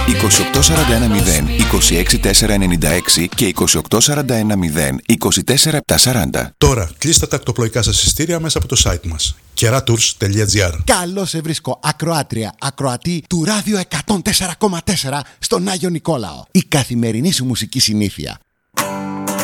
28410 και 28410 Τώρα κλείστε τα ακτοπλοϊκά σας εισιτήρια μέσα από το site μας keratours.gr. Καλώς σε βρίσκω, ακροάτρια, ακροατή του Ράδιο 104,4 στον Άγιο Νικόλαο. Η καθημερινή σου μουσική συνήθεια.